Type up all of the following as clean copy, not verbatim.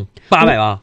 800吧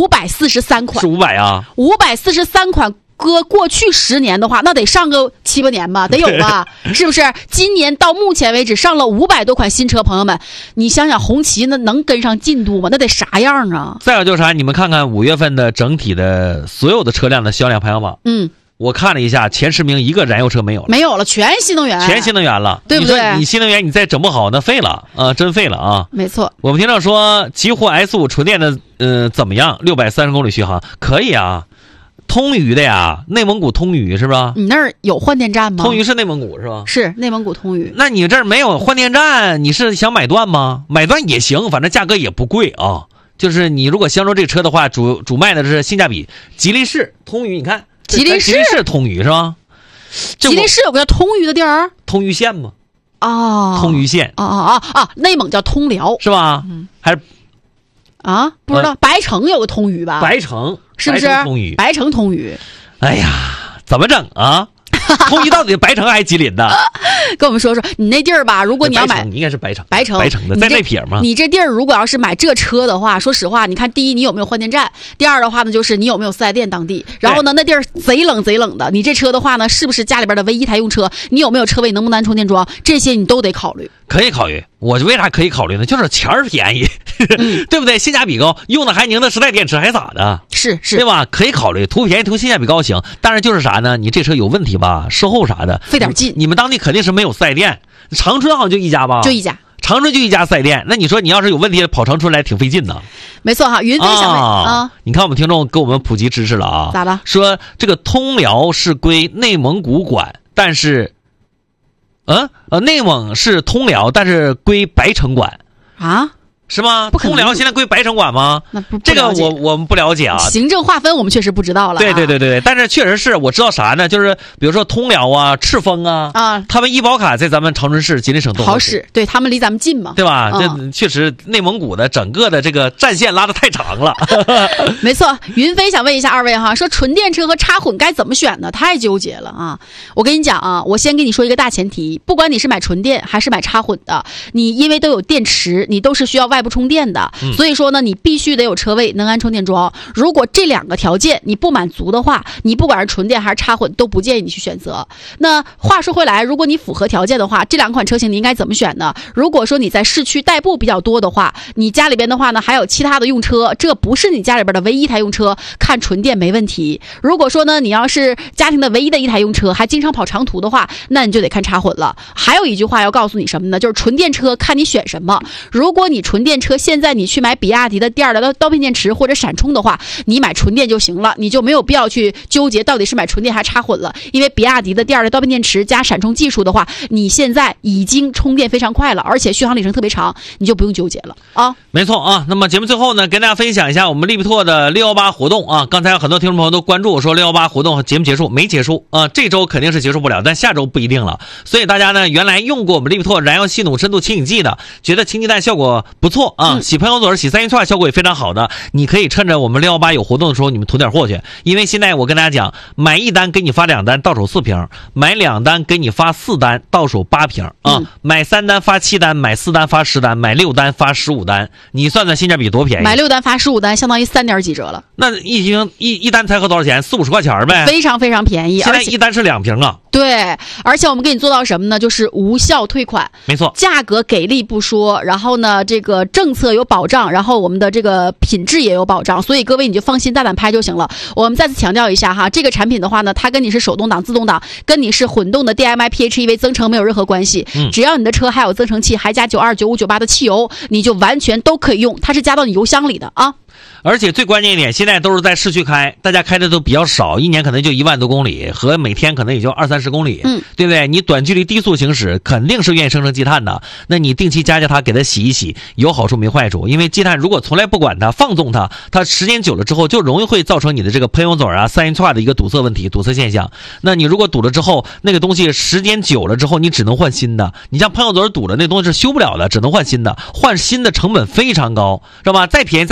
，543款是500啊 ，543款。过去10年的话，那得上个7、8年吧，得有吧？是不是？今年到目前为止上了500多款新车，朋友们，你想想红旗那能跟上进度吗？那得啥样啊？ 再有就是啥，你们看看5月份的整体的所有的车辆的销量排行榜，我看了一下，前10名一个燃油车没有了， 没有了，全新能源， 全新能源了， 对不对？ 你说你新能源你再整不好，那废了啊，真废了啊！ 没错。 我们听到说极狐 S5 纯电的怎么样？630公里续航可以啊。通宇的呀，内蒙古通宇是吧？ 你那儿有换电站吗？ 通宇是内蒙古是吧？ 是内蒙古通宇。 那你这儿没有换电站，你是想买断吗？买断也行，反正价格也不贵啊。就是你如果相中这车的话，主卖的是性价比。吉利市通宇，你看吉利市通宇是吧？ 吉利市有个叫通宇的地儿， 通宇县吗？ 哦， 通宇县内蒙叫通辽是吧？还是啊？不知道，白城有个通宇吧？ 白城是不是？白城通宇。 哎呀，怎么整啊？通宇到底白城还是吉林的？ 跟我们说说你那地儿吧，如果你要买， 应该是白城的，在那撇吗？ 你这地儿如果要是买这车的话，说实话，你看第一你有没有换电站，第二的话呢就是你有没有4S店当地，然后呢那地儿贼冷的，你这车的话呢是不是家里边的唯一台用车，你有没有车位，能不能充电桩，这些你都得考虑。 可以考虑，我为啥可以考虑呢？就是钱儿便宜，对不对？性价比高，用的还宁的时代电池还咋的？ 是， 对吧？可以考虑，图便宜图性价比高行。但是就是啥呢？你这车有问题吧？售后啥的费点劲。 你们当地肯定是没有4S店，长春好像就一家吧？ 就一家。 长春就一家4S店，那你说你要是有问题跑长春来挺费劲的。 没错哈，云飞想问你看我们听众给我们普及知识了啊？ 咋了？ 说这个通辽是归内蒙古管，但是内蒙是通辽，但是归白城管啊？ 是吗？通辽现在归白城管吗？ 那不这个我们不了解啊。 行政划分我们确实不知道了。 对，但是确实是我知道啥呢？就是比如说通辽啊、赤峰啊，他们医保卡在咱们长春市、吉林省都好使，对他们离咱们近嘛， 对吧？这确实内蒙古的整个的这个战线拉得太长了。 没错，云飞想问一下二位哈，说纯电车和插混该怎么选呢？太纠结了啊！我跟你讲啊，我先跟你说一个大前提，不管你是买纯电还是买插混的，你因为都有电池，你都是需要外部充电的，所以说呢，你必须得有车位，能安充电桩。如果这2个条件你不满足的话，你不管是纯电还是插混，都不建议你去选择。那话说回来，如果你符合条件的话，这2款车型你应该怎么选呢？如果说你在市区代步比较多的话，你家里边的话呢还有其他的用车，这不是你家里边的唯一台用车，看纯电没问题。如果说呢你要是家庭的唯一的一台用车，还经常跑长途的话，那你就得看插混了。还有一句话要告诉你什么呢？就是纯电车看你选什么。如果你纯电车现在你去买比亚迪的第2代的刀片电池或者闪充的话，你买纯电就行了，你就没有必要去纠结到底是买纯电还是插混了。因为比亚迪的第2代刀片电池加闪充技术的话，你现在已经充电非常快了，而且续航里程特别长，你就不用纠结了啊。 没错啊。那么节目最后呢，跟大家分享一下我们利比拓的618活动啊。刚才有很多听众朋友都关注说618活动节目结束没结束啊？这周肯定是结束不了，但下周不一定了。所以大家呢，原来用过我们利比拓燃油系统深度清洗剂的，觉得清鸡蛋效果不错啊，洗喷油嘴、洗3元串效果也非常好的，你可以趁着我们618有活动的时候，你们囤点货去。因为现在我跟大家讲，买1单给你发2单，到手4瓶；买2单给你发4单，到手8瓶啊！买3单发7单，买4单发10单，买6单发15单，你算算性价比多便宜？ 买6单发15单，相当于3点几折了。 那一单才合多少钱？40-50块钱呗， 非常非常便宜。 现在1单是2瓶啊。 对，而且我们给你做到什么呢？就是无效退款， 没错， 价格给力不说，然后呢，这个政策有保障，然后我们的这个品质也有保障，所以各位你就放心大胆拍就行了。我们再次强调一下哈，这个产品的话呢，它跟你是手动挡、自动挡，跟你是混动的 DMI PHEV 增程没有任何关系。只要你的车还有增程器，还加92、95、98的汽油，你就完全都可以用，它是加到你油箱里的啊。 而且最关键一点，现在都是在市区开，大家开的都比较少，一年可能就1万多公里，和每天可能也就20-30公里，对不对？你短距离低速行驶肯定是愿意升积碳的，那你定期加它，给它洗一洗，有好处没坏处。因为积碳如果从来不管它，放纵它时间久了之后，就容易会造成你的这个喷油嘴啊、3元串的一个堵塞问题、堵塞现象。那你如果堵了之后，那个东西时间久了之后，你只能换新的。你像喷油嘴堵了，那东西是修不了的，只能换新的，换新的成本非常高，知道吧？再便宜也得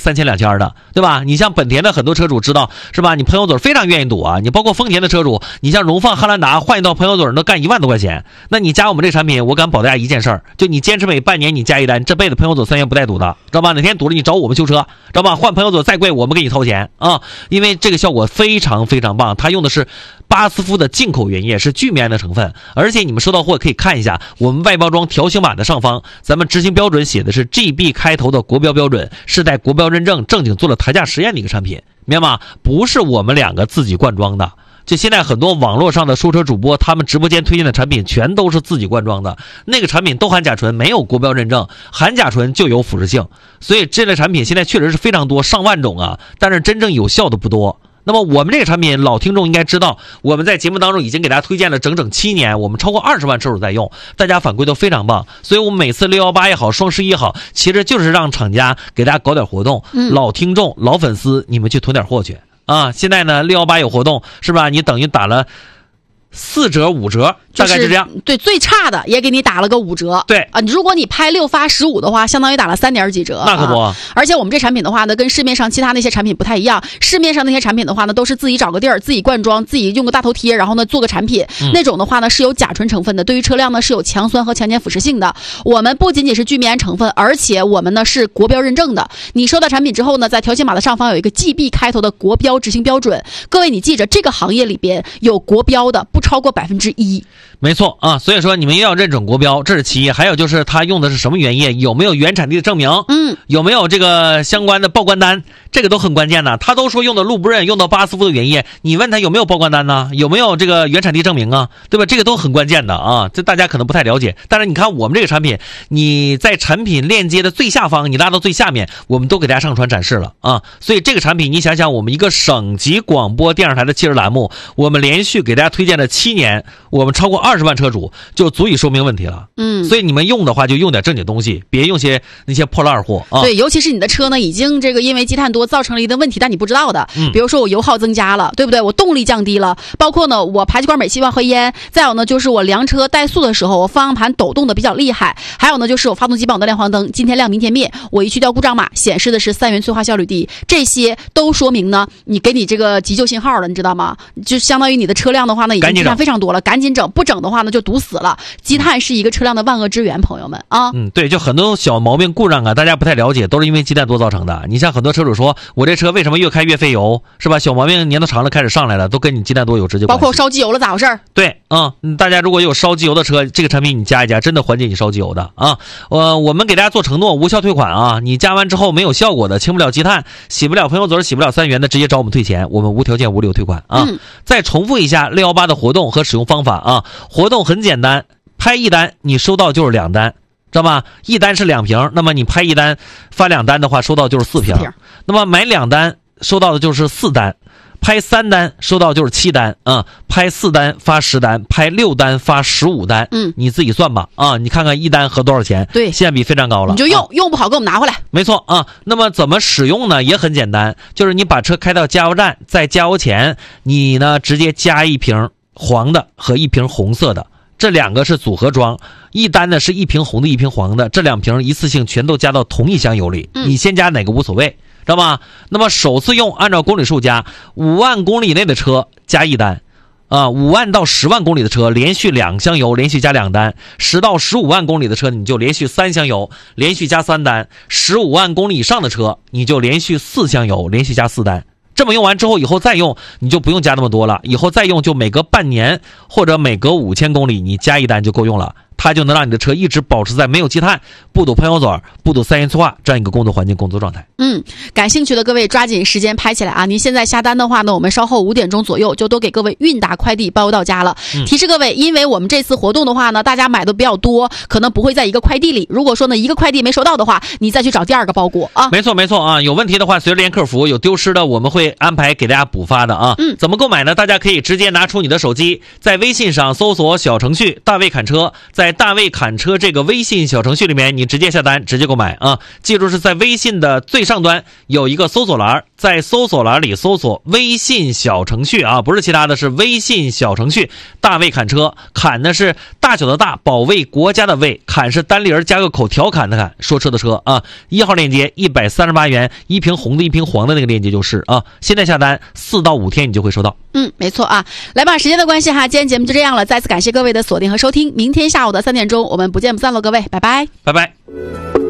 3000、2000的，对吧？你像本田的很多车主知道是吧？你喷油嘴非常愿意堵啊。你包括丰田的车主，你像荣放、汉兰达换一道喷油嘴都干1万多块钱。那你加我们这产品，我敢保大家一件事儿，就你坚持每半年你加一单，这辈子喷油嘴3元不带堵的，知道吧？哪天堵了你找我们修车，知道吧？换喷油嘴再贵我们给你掏钱啊，因为这个效果非常非常棒，它用的是巴斯夫的进口原液，是聚醚胺的成分，而且你们收到货可以看一下我们外包装条形码的上方，咱们执行标准写的是 GB 开头的国标标准，是带国标认证，正经做了台架实验的一个产品，明白吗？不是我们2个自己灌装的。就现在很多网络上的说车主播，他们直播间推荐的产品全都是自己灌装的，那个产品都含甲醇，没有国标认证，含甲醇就有腐蚀性，所以这类产品现在确实是非常多，上万种啊，但是真正有效的不多。那么我们这个产品，老听众应该知道，我们在节目当中已经给大家推荐了整整7年，我们超过20万车主在用，大家反馈都非常棒，所以我们每次618也好，双11也好，其实就是让厂家给大家搞点活动，老听众、老粉丝，你们去囤点货去啊！现在呢，618有活动，是吧？你等于打了4折5折，大概是这样。 对，最差的也给你打了个5折。 对啊，如果你拍6发15的话，相当于打了3点几折。 那可不。 而且我们这产品的话呢，跟市面上其他那些产品不太一样。市面上那些产品的话呢，都是自己找个地儿，自己灌装，自己用个大头贴，然后呢做个产品。那种的话呢是有甲醇成分的，对于车辆呢是有强酸和强碱腐蚀性的。我们不仅仅是聚醚胺成分，而且我们呢是国标认证的。你收到产品之后呢，在条形码的上方有一个 GB 开头的国标执行标准。各位你记着，这个行业里边有国标的不超过1%。 没错啊，所以说你们要认准国标，这是其一。还有就是它用的是什么原液，有没有原产地的证明，有没有这个相关的报关单，这个都很关键的。他都说用的路不认，用到巴斯夫的原液，你问他有没有报关单呢？有没有这个原产地证明啊？对吧？这个都很关键的啊，这大家可能不太了解。但是你看我们这个产品，你在产品链接的最下方，你拉到最下面，我们都给大家上传展示了啊。所以这个产品，你想想，我们一个省级广播电视台的汽车栏目，我们连续给大家推荐了7年，我们超过20万车主，就足以说明问题了。所以你们用的话就用点正经东西，别用那些破烂货啊。 对，尤其是你的车呢，已经这个因为积碳多造成了一定问题，但你不知道的。比如说我油耗增加了，对不对？我动力降低了，包括呢我排气管煤气忘合烟，再有呢就是我凉车怠速的时候，我方向盘抖动的比较厉害，还有呢就是我发动机帮我的亮黄灯，今天亮明天灭，我一去掉故障码显示的是3元催化效率低，这些都说明呢你给你这个急救信号了，你知道吗？就相当于你的车辆的话呢已经积碳非常多了，赶紧整，不整的话呢就堵死了。积碳是一个车辆的万恶之源，朋友们啊。 对，就很多小毛病故障啊，大家不太了解，都是因为积碳多造成的。你像很多车主说，我这车为什么越开越费油，是吧？小毛病年头长了开始上来了，都跟你积碳多有直接关系。 包括烧机油了咋回事？ 对，大家如果有烧机油的车，这个产品你加一加，真的缓解你烧机油的啊。我们给大家做承诺，无效退款啊。你加完之后没有效果的，清不了积碳，洗不了喷油嘴，洗不了3元的，直接找我们退钱，我们无条件无理由退款啊。再重复一下618的活动和使用方法啊。活动很简单，拍1单你收到就是2单，知道吧？1单是2瓶，那么你拍1单发2单的话，收到就是4瓶。那么买2单收到的就是4单，拍3单收到就是7单啊，拍4单发10单，拍6单发15单。你自己算吧啊，你看看1单合多少钱？ 对， 性价比非常高了。 你就用不好给我们拿回来。 没错啊。那么怎么使用呢？也很简单，就是你把车开到加油站，在加油前你呢直接加1瓶黄的和1瓶红色的，这2个是组合装。1单呢是1瓶红的1瓶黄的，这2瓶一次性全都加到同一箱油里，你先加哪个无所谓，知道吗？那么首次用按照公里数加，5万公里以内的车加1单，5万到10万公里的车连续2箱油，连续加2单；10到15万公里的车你就连续3箱油，连续加3单；15万公里以上的车你就连续4箱油，连续加4单。这么用完之后，以后再用你就不用加那么多了，以后再用就每隔半年或者每隔5000公里你加1单就够用了，它就能让你的车一直保持在没有积碳、不堵喷油嘴、不堵3元催化这样一个工作环境、工作状态。 感兴趣的各位抓紧时间拍起来啊！您现在下单的话呢，我们稍后5点钟左右就都给各位韵达快递包邮到家了。提示各位，因为我们这次活动的话呢，大家买的比较多，可能不会在一个快递里。如果说呢一个快递没收到的话，你再去找第2个包裹啊。 没错啊，有问题的话随时联客服，有丢失的我们会安排给大家补发的啊。怎么购买呢？大家可以直接拿出你的手机，在微信上搜索小程序大卫侃车，在在大卫侃车这个微信小程序里面，你直接下单，直接购买啊！记住是在微信的最上端有一个搜索栏，在搜索栏里搜索微信小程序啊，不是其他的，是微信小程序大卫侃车。侃呢是大小的大，保卫国家的卫，侃是单立人加个口，调侃的侃，说车的车啊。1号链接138元，一瓶红的一瓶黄的那个链接就是啊。现在下单4到5天你就会收到。 没错啊。来吧，时间的关系哈，今天节目就这样了，再次感谢各位的锁定和收听，明天下午的3点钟我们不见不散喽，各位，拜拜， 拜拜。